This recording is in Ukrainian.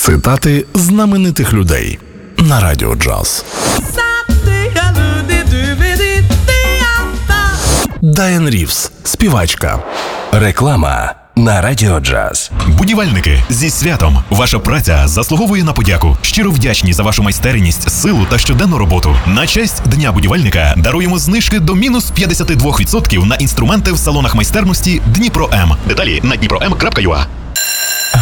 Цитати знаменитих людей на Радіо Джаз. Дайан Рівз, співачка. Реклама на Радіо Джаз. Будівельники, зі святом! Ваша праця заслуговує на подяку. Щиро вдячні за вашу майстерність, силу та щоденну роботу. На честь Дня будівельника даруємо знижки до мінус 52% на інструменти в салонах майстерності Дніпро М. Деталі на dniprom.ua.